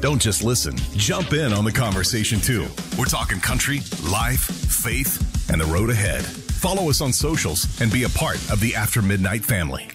Don't just listen. Jump in on the conversation, too. We're talking country, life, faith, and the road ahead. Follow us on socials and be a part of the After Midnight family.